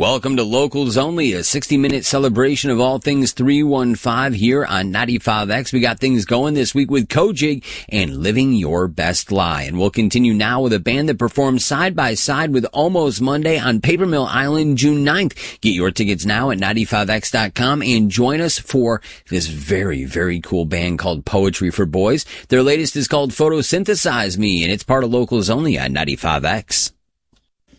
Welcome to Locals Only, a 60-minute celebration of all things 315 here on 95X. We got things going this week with Kojig and Living Your Best Lie. And we'll continue now with a band that performs side by side with Almost Monday on Paper Mill Island June 9th. Get your tickets now at 95x.com and join us for this very, very cool band called Poetry for Boys. Their latest is called Photosynthesize Me, and it's part of Locals Only on 95X.